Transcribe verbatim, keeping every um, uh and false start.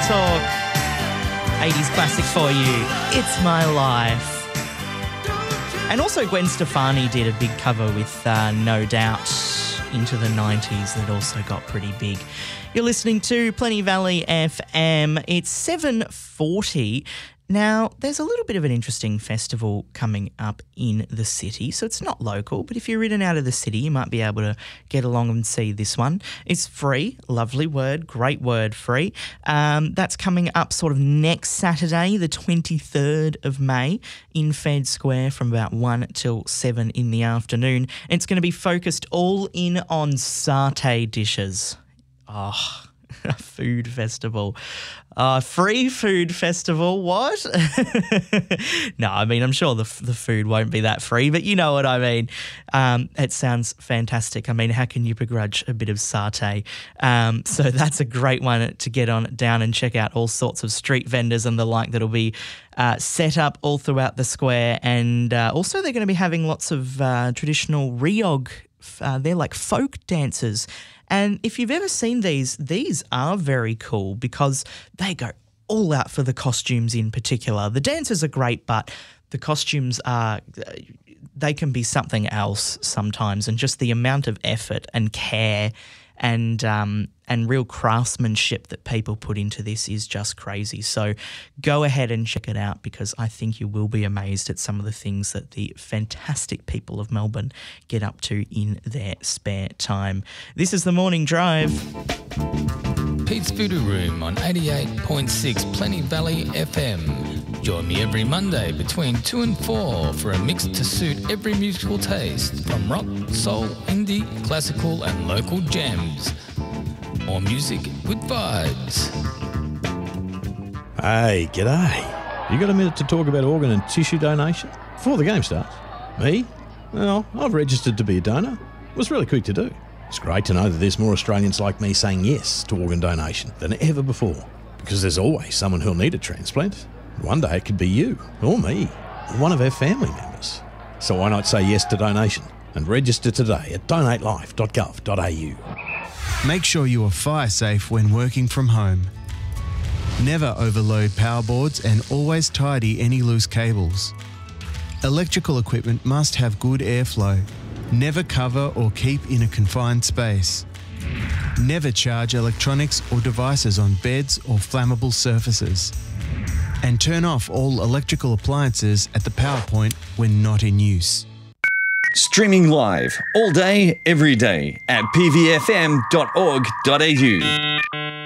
Talk. eighties classic for you. It's My Life. And also Gwen Stefani did a big cover with uh, No Doubt into the nineties that also got pretty big. You're listening to Plenty Valley F M. It's seven forty. Now, there's a little bit of an interesting festival coming up in the city. So it's not local, but if you're in and out of the city, you might be able to get along and see this one. It's free. Lovely word. Great word, free. Um, that's coming up sort of next Saturday, the twenty-third of May, in Fed Square from about one till seven in the afternoon. And it's going to be focused all in on satay dishes. Oh, a food festival. Uh, free food festival, what? No, I mean, I'm sure the the food won't be that free, but you know what I mean. Um, it sounds fantastic. I mean, how can you begrudge a bit of satay? Um, so that's a great one to get on down and check out. All sorts of street vendors and the like that'll be uh, set up all throughout the square. And uh, also they're going to be having lots of uh, traditional riog. Uh, they're like folk dancers. And if you've ever seen these, these are very cool because they go all out for the costumes in particular. The dances are great, but the costumes are, they can be something else sometimes, and just the amount of effort and care and um, and real craftsmanship that people put into this is just crazy. So go ahead and check it out because I think you will be amazed at some of the things that the fantastic people of Melbourne get up to in their spare time. This is The Morning Drive. Pete's Voodoo Room on eighty-eight point six Plenty Valley F M. Join me every Monday between two and four for a mix to suit every musical taste, from rock, soul, indie, classical and local jams. More music with vibes. Hey, g'day. You got a minute to talk about organ and tissue donation? Before the game starts. Me? Well, I've registered to be a donor. It was really quick to do. It's great to know that there's more Australians like me saying yes to organ donation than ever before, because there's always someone who'll need a transplant. One day it could be you, or me, or one of our family members. So why not say yes to donation and register today at donate life dot gov dot a u. Make sure you are fire safe when working from home. Never overload power boards and always tidy any loose cables. Electrical equipment must have good airflow. Never cover or keep in a confined space. Never charge electronics or devices on beds or flammable surfaces. And turn off all electrical appliances at the power point when not in use. Streaming live all day, every day at p v f m dot org dot a u.